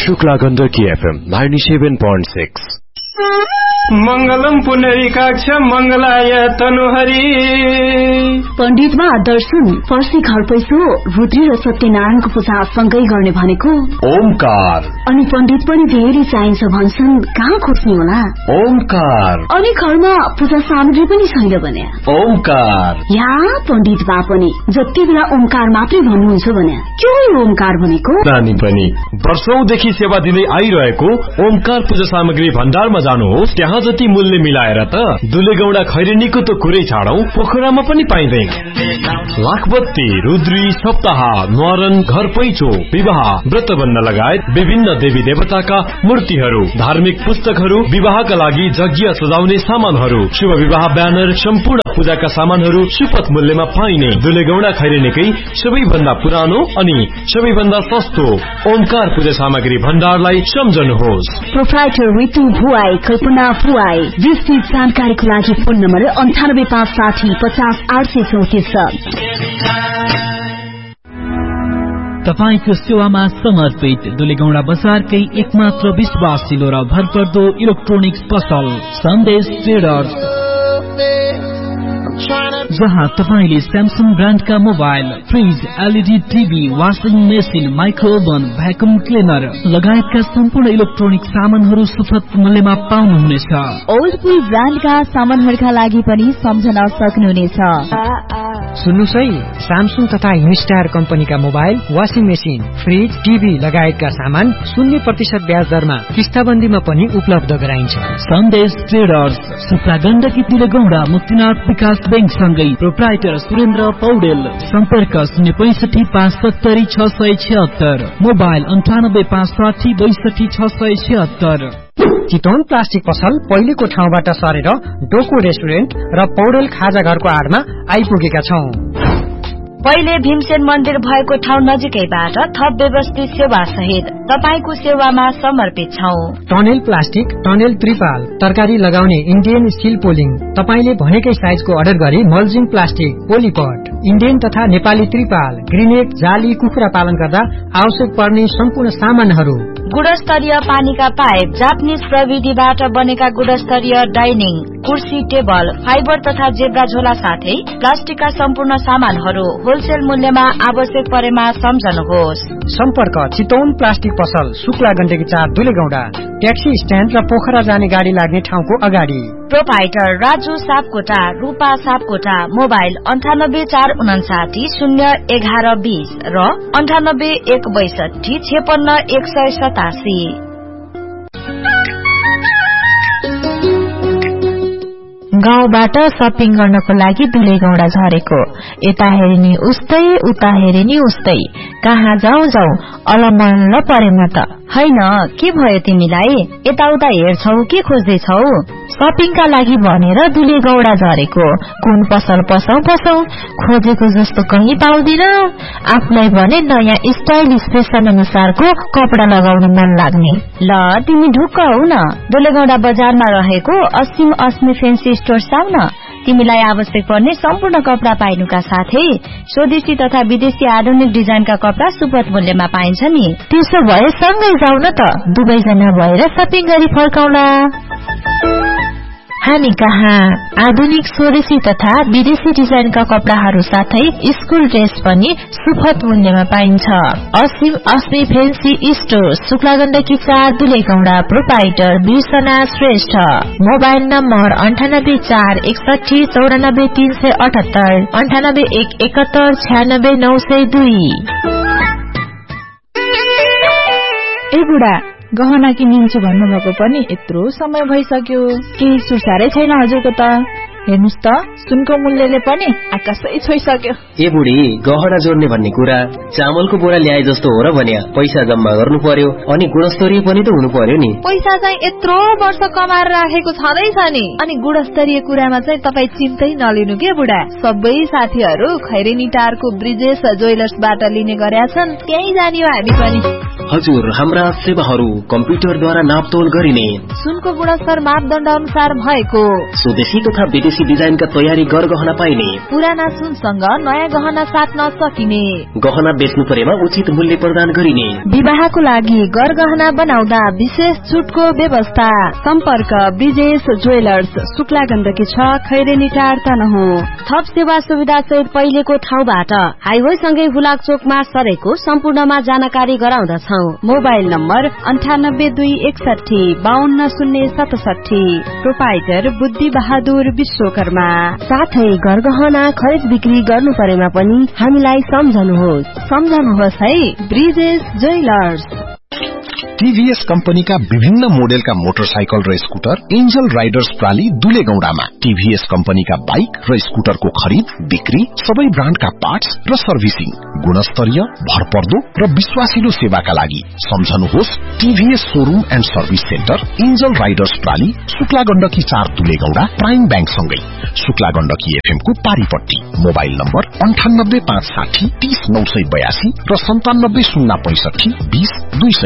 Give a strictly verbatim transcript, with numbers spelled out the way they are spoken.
Shukla Gandaki FM ninety-seven point six। मंगलम पुनरीकाक्ष मंगलाय तनुहरी। पण्डितमा दर्शन फर्सी घर पैसो रुद्री र सत्यनारायणको पूजा सँगै गर्ने भनेको ओमकार। अनि पण्डित पनि धेरै चाहिन्छ भन्छन्, कहाँ खोज्ने होला? ओमकार। अनि घरमा पूजा सामग्री पनि छैन भने ओमकार। या पण्डित बा पनि जति बेला ओमकार मात्रै भन्नुहुन्छ भने के हो ओमकार भनेको? नानी पनि वर्षौंदेखि सेवा दिँदै आइरहेको ओमकार पूजा सामग्री भण्डारमा जानुहोस्, त्यहाँ जति मूल्य मिलाएर त दुलेगौडा खैरेनीको त कुरै छाडौं, पोखरामा पनि पाइँदैन। लाखबत्ती, रुद्री, सप्ताह, न्वारन, घर पैचो, विवाह, व्रतबन्ध लगायत विभिन्न देवी देवताका मूर्तिहरू, धार्मिक पुस्तकहरू, विवाहका लागि यज्ञ सजाउने सामानहरू, शुभ विवाह ब्यानर, सम्पूर्ण पूजाका सामानहरू सुपथ मूल्यमा पाइने दुलेगौडा खैरेनीकै सबैभन्दा पुरानो अनि सबैभन्दा सस्तो ओमकार पूजा सामग्री भण्डारलाई सम्झनुहोस्। प्रोप्राइटर ऋतु भुवाई, कल्पना भुवाई। विस्तृत जानकारीको लागि फोन नम्बर अन्ठानब्बे पाँच साठी पचास आठ सय चौतिस। तपाईको सेवामा समर्पित दुलेगौडा बजारकै एकमात्र विश्वासिलो र भरपर्दो इलेक्ट्रोनिक्स पसल सन्देश ट्रेडर्स, जहाँ तपाईले Samsung ब्रान्डका mobile, fridge, LED TV, washing machine, माइक्रोओभन, vacuum cleaner लगायतका सम्पूर्ण इलेक्ट्रोनिक सामानहरू सुपथ मूल्यमा पाउनुहुनेछ। ओल्डपुल ब्रान्डका सामानहरूका लागि पनि सम्झन सक्नुहुनेछ। सुन्नुस् है, स्यामसङ तथा हिन्स्टार कम्पनीका mobile, washing machine, fridge, TV लगायतका सामान शून्य प्रतिशत ब्याज दरमा किस्ताबन्दीमा पनि उपलब्ध गराइन्छ। सन्देश ट्रेडर्स, सुक्ला गण्डकी दुलेगौडा मुक्तिनाथ विकास बैंक सँगै प्रोप्राइटर सुरेन्द्र पौडेल। सम्पर्क शून्य पैंसठी पाँच सत्तरी छ सय छिहत्तर, मोबाइल अन्ठानब्बे पाँच साठी बैसठी छ सय छिहत्तर। चितवन प्लास्टिक पसल पहिलेको ठाउँबाट सरेर डोको रेस्टुरेन्ट र पौडेल खाजा घरको आडमा आइपुगेका छौं। पहिले भीमसेन मन्दिर भएको ठाउँ नजिकैबाट थप व्यवस्थित सेवा सहित तपाईको सेवामा समर्पित छौं। टनेल प्लास्टिक, टनेल त्रिपाल, तरकारी लगाउने इन्डियन स्टिल पोलिङ, तपाईले भनेकै साइजको अर्डर गरी मल्जिङ प्लास्टिक, पोलिपट, इन्डियन तथा नेपाली त्रिपाल, ग्रेनेड, जाली, कुखुरा पालन गर्दा आवश्यक पर्ने सम्पूर्ण सामानहरू, गुणस्तरीय पानीका पाइप, जापानिज प्रविधिबाट बनेका गुणस्तरीय डाइनिङ, कुर्सी, टेबल, फाइबर तथा जेब्रा झोला साथै प्लास्टिकका सम्पूर्ण सामानहरू होलसेल मूल्यमा आवश्यक परेमा सम्झनुहोस्। सम्पर्क चितवन प्लास्टिक पसल, शुक्ला गण्डकी चार, दुलेगौडा, ट्याक्सी स्ट्यान्ड र पोखरा जाने गाडी लाग्ने ठाउँको अगाडि। प्रोपाइटर राजु सापकोटा, रूपा सापकोटा। मोबाइल अन्ठानब्बे चार उनासाठी शून्य एघार बीस र अन्ठानब्बे एक बैसठी छेपन्न एक सय सतासी। गाउँबाट सपिङ गर्नको लागि दुलेगौडा झरेको, यता हेरिनी उस्तै उता हेरिनी उस्तै, कहाँ जाउँ जाउँ अलमल्ल परे म त। हैन, के भयो तिमीलाई? यताउता हेर्छौ के खोज्दैछौ? सपिङका लागि भनेर दुलेगौडा झरेको, कुन पसल पसौ पसौ, खोजेको जस्तो कहीँ पाउँदिन। आफूलाई भने नयाँ स्टाइलिश फेसन अनुसारको कपडा लगाउन मन लाग्ने। ल तिमी ढुक्क हौ न, दुलेगौडा बजारमा रहेको असीम अस्मी फेन्सी स्टोर आउन। तिमीलाई आवश्यक पर्ने सम्पूर्ण कपडा पाइनुका साथै स्वदेशी तथा विदेशी आधुनिक डिजाइनका कपडा सुपथ मूल्यमा पाइन्छ नि। त्यसो भए सँगै जाउँ न त, दुवैजना भएर सपिङ गरी फर्काउला। हामी कहाँ आधुनिक स्वदेशी तथा विदेशी डिजाइनका कपडाहरू साथै स्कुल ड्रेस पनि सुपथ मूल्यमा पाइन्छ। असीम अस्मी फेन्सी स्टोर, शुक्ला गण्डकी चार, दुलेगौडा। प्रोपाइटर बिर्सना श्रेष्ठ। मोबाइल नम्बर अन्ठानब्बे चार एकसठी चौरानब्बे तीन सय अठहत्तर, अन्ठानब्बे एक एकहत्तर छ्यानब्बे नौ सय दुई। ए बुढा, गहना किनिन्छु भन्नुभएको पनि यत्रो समय भइसक्यो, केही सुसारै छैन हजुरको त। हेर्नुस् त, सुनको मूल्यले पनि आकाशै छोइसक्यो। ए बुढी, गहना जोड्ने भन्ने कुरा चामलको बोरा ल्याए जस्तो हो र भन्या। पैसा जम्मा गर्नु पर्यो अनि गुणस्तरीय पनि त हुनु पर्यो नि। पैसा चाहिँ यत्रो वर्ष कमाएर राखेको छँदैछ नि, अनि गुणस्तरीय कुरामा चाहिँ तपाई चिन्तै नलिनु के बुढा। सबै साथीहरू खैरेनी टारको ब्रिजेश ज्वेलर्सबाट लिने गरेका छन्, त्यही जाने हो हामी पनि। हजुर, हाम्रा सेवाहरू कम्प्युटरद्वारा नापतोल गरिने, सुनको गुणस्तर मापदण्ड अनुसार भएको, स्वदेशी तथा विदेशी डिजाइनका तयारी गरगहना पाइने, पुराना सुनसँग नयाँ नयाँ गहना साट्न सकिने, गहना बेच्नु परेमा उचित मूल्य प्रदान गरिने, विवाहको लागि गरगहना बनाउँदा विशेष छुटको व्यवस्था। सम्पर्क ब्रिजेश ज्वेलर्स, शुक्ला गण्डकी छ, खैरेनी टार तनहुँ। थप सेवा सुविधा सहित पहिलेको ठाउँबाट हाइवे सँगै हुलाक चोकमा सरेको सम्पूर्णमा जानकारी गराउँदछौ। मोबाइल नम्बर अन्ठानब्बे दुई एकसठी बाहन्न शून्य सतसठी। प्रोपाइटर बुद्धि बहादुर विश्वकर्मा। साथै गरगहना खरिद बिक्री गर्नु परेमा पनि हामीलाई सम्झनुहोस् सम्झनुहोस् है ब्रिजेश ज्वेलर्स। टीभीएस कम्पनीका विभिन्न मोडेलका मोटरसाइकल र स्कुटर एन्जल राइडर्स प्राली दुलेगौडामा। टीभीएस कम्पनीका बाइक र स्कुटरको खरिद बिक्री, सबै ब्रान्डका पार्ट्स र सर्भिसिङ, गुणस्तरीय, भरपर्दो र विश्वासिलो सेवाका लागि सम्झनुहोस् TVS showroom and service centre, angel Riders प्राली, Shukla Gandaki चार दुलेगौडा, प्राइम बैंक सँगै शुक्ला गण्डकी एफएम को पारीपट्टी। मोबाइल नम्बर अन्ठानब्बे पाँच साठी तीस नौ सय बयासी र सन्तानब्बे शून्य पैंसठी बीस दुई